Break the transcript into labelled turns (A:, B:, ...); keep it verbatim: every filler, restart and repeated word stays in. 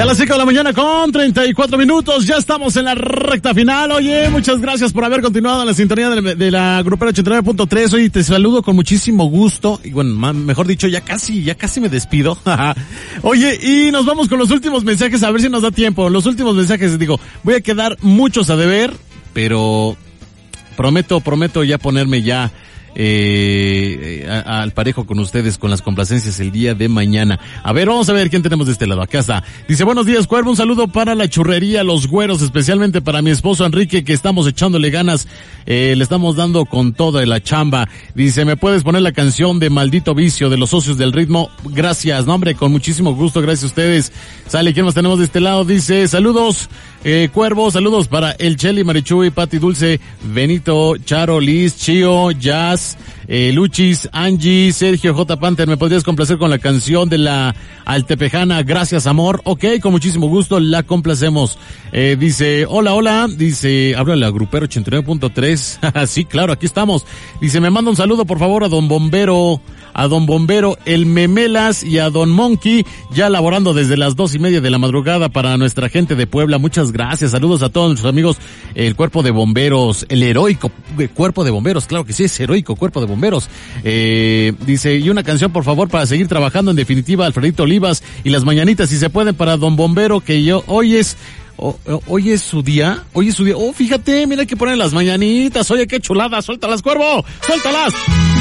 A: las cinco de la mañana con treinta y cuatro minutos, ya estamos en la recta final. Oye, muchas gracias por haber continuado en la sintonía de, de la Grupera ochenta y nueve punto tres. Oye, te saludo con muchísimo gusto. Y bueno, mejor dicho, ya casi, ya casi me despido. Oye, y nos vamos con los últimos mensajes, a ver si nos da tiempo. Los últimos mensajes, digo, voy a quedar muchos a deber, pero prometo, prometo ya ponerme ya Eh, eh, a, al parejo con ustedes con las complacencias el día de mañana. A ver, vamos a ver quién tenemos de este lado. Acá está. Dice, buenos días, Cuervo, un saludo para la churrería Los Güeros, especialmente para mi esposo Enrique, que estamos echándole ganas, eh, le estamos dando con toda la chamba. Dice, ¿me puedes poner la canción de Maldito Vicio de los Socios del Ritmo? Gracias, no hombre, con muchísimo gusto, gracias a ustedes. Sale, ¿quién más tenemos de este lado? Dice, saludos, eh, Cuervo, saludos para el Cheli, Marichuy, Pati Dulce, Benito, Charo, Liz, Chío, Jazz, Eh, Luchis, Angie, Sergio, J. Panther, ¿me podrías complacer con la canción de la Altepejana, Gracias Amor? Ok, con muchísimo gusto la complacemos. Eh, dice, hola, hola, dice, habla la Grupera ochenta y nueve punto tres. Sí, claro, aquí estamos. Dice, me manda un saludo, por favor, a Don Bombero, a Don Bombero, el Memelas y a Don Monkey, ya laborando desde las dos y media de la madrugada para nuestra gente de Puebla. Muchas gracias, saludos a todos nuestros amigos, el Cuerpo de Bomberos, el heroico Cuerpo de Bomberos, claro que sí, es heroico Cuerpo de Bomberos. Eh, dice, y una canción, por favor, para seguir trabajando, en definitiva, Alfredito Olivas y las mañanitas, si se pueden, para Don Bombero, que yo, hoy es, oh, oh, hoy es su día, hoy es su día. Oh, fíjate, mira, hay que poner las mañanitas, oye, qué chulada, suéltalas, Cuervo, suéltalas.